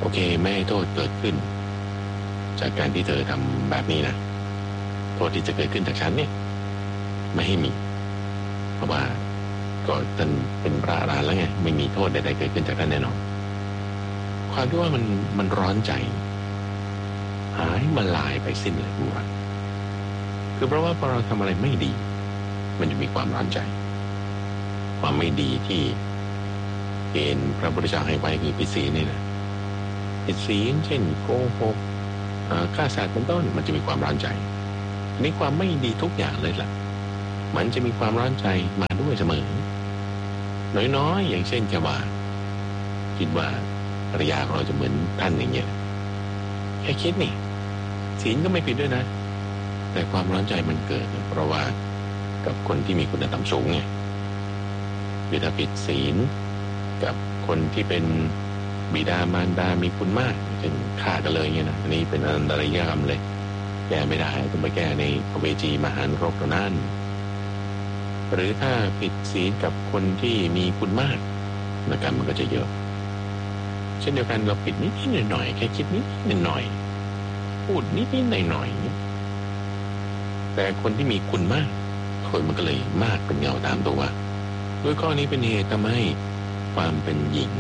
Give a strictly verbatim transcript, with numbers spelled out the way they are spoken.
โอเคไม่ให้โทษเกิดขึ้นจากการที่เธอทำแบบนี้นะโทษที่จะเกิดขึ้นจากฉันเนี่ยไม่ให้มีเพราะว่าก็ท่านเป็นพระอรหันต์แล้วไงไม่มีโทษใดๆเกิดขึ้นจากท่านแน่นอนความที่ว่ามันมันร้อนใจหายมาลายไปสิ้นเลยทุกวันคือเพราะว่าพอเราทำอะไรไม่ดีมันจะมีความร้อนใจความไม่ดีที่เกณฑ์พระพุทธเจ้าให้ไว้คือผิดศีลนี่นะผิดศีลเช่นโกหกฆ่าสัตว์เป็นต้นมันจะมีความร้อนใจนี่ความไม่ดีทุกอย่างเลยล่ะมันจะมีความร้อนใจมาด้วยเสมอน้อยๆอย่างเช่นแค่ว่าคิดว่าภรรยาของเราจะเหมือนท่านอย่างเงี้ยแค่คิดนี่ศีลก็ไม่ผิดด้วยนะแต่ความร้อนใจมันเกิดเพราะว่ากับคนที่มีคุณธรรมสูงไงคือถ้าผิดศีลกับคนที่เป็นบิดามารดามีคุณมากเช่นฆ่ากันเลยเงี้ยนะอันนี้เป็นอนันตริยกรรมเลยแก้ไม่ได้ต้องไปแก้ในพระเวจีมหานรกเท่านั้นหรือถ้าผิดศีลกับคนที่มีคุณมากนะครับมันก็จะเยอะเช่นเดียวกันเราผิดนิดๆหน่อยๆแค่คิดนิดๆหน่อยๆพูดนิดๆหน่อยๆแต่คนที่มีคุณมากคนมันก็เลยมากเป็นเงาตามตัวด้วยข้อนี้เป็นเหตุทำให้ความเป็นหญิง